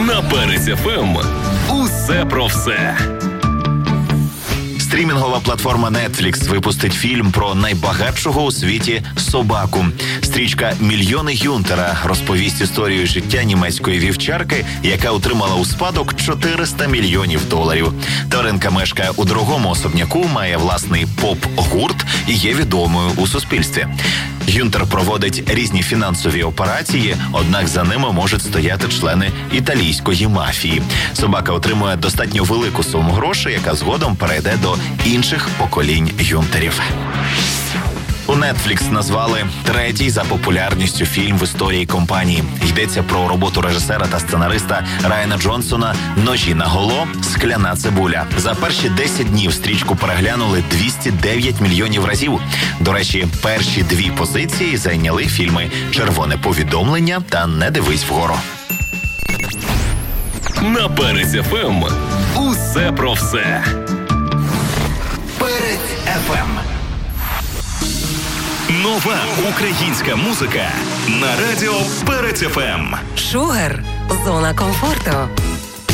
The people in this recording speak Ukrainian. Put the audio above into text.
На Перець ФМ. Усе про все. Стрімінгова платформа Netflix випустить фільм про найбагатшого у світі собаку. Стрічка «Мільйони Гюнтера» розповість історію життя німецької вівчарки, яка отримала у спадок $400 мільйонів. Тваринка мешкає у дорогому особняку, має власний поп-гурт і є відомою у суспільстві. Гюнтер проводить різні фінансові операції, однак за ними можуть стояти члени італійської мафії. Собака отримує достатньо велику суму грошей, яка згодом перейде до інших поколінь Гюнтерів. У Netflix назвали третій за популярністю фільм в історії компанії. Йдеться про роботу режисера та сценариста Райана Джонсона «Ножі на голо. Скляна цибуля». За перші 10 днів стрічку переглянули 209 мільйонів разів. До речі, перші дві позиції зайняли фільми «Червоне повідомлення» та «Не дивись вгору». На Перець ФМ. Усе про все. Перець ФМ. Нова українська музика на радіо Перець ФМ. Шугар. Зона комфорту.